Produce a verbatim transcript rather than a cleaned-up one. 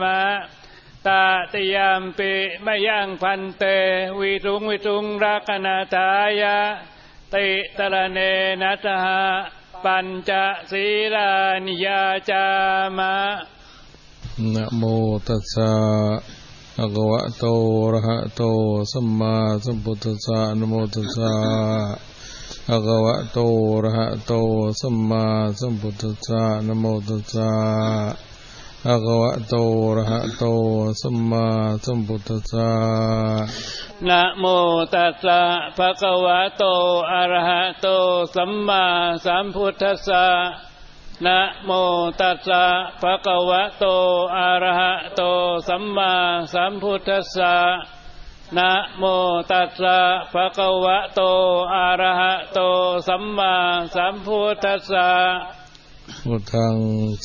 มะตาติยามปิมะยังพันเตวิรุงวิรุงรักนาทายะติตระเนนัสหะปัญจศีลานิยาจามะนะโมตัสสะภะคะวะโตอะระหะโตสัมมาสัมพุทธัสสะนะโมตัสสะภะคะวะโตอะระหะโตสัมมาสัมพุทธัสสะนะโมตัสสะภะคะวะโตอะระหะโตสัมมาสัมพุทธัสสะนะโมตัสสะภะคะวะโตอะระหะโตสัมมาสัมพุทธัสสะนะโมตัสสะภะคะวะโตอะระหะโตสัมมาสัมพุทธัสสะนะโมตัสสะภะคะวะโตอะระหะโตสัมมาสัมพุทธัสสะพุทธัง